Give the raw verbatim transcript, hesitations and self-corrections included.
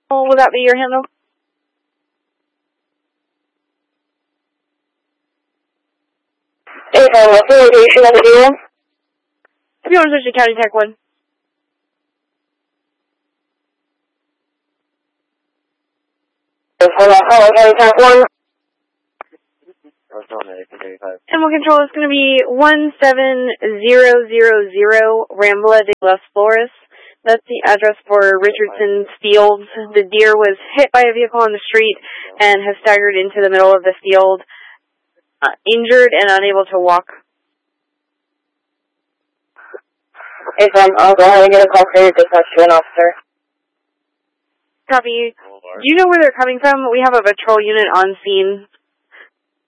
Will that be your handle? Hey, um, what's the location of the deal? If you want to switch to County Tech one. Hold on, hold on, County Tech one. Animal control is going to be one seven zero zero zero Rambla de las Flores. That's the address for Richardson Fields. The deer was hit by a vehicle on the street and has staggered into the middle of the field, uh, injured and unable to walk. Hey, Sam, I'll go ahead and get a call for your dispatch to an officer. Copy. Do you know where they're coming from? We have a patrol unit on scene.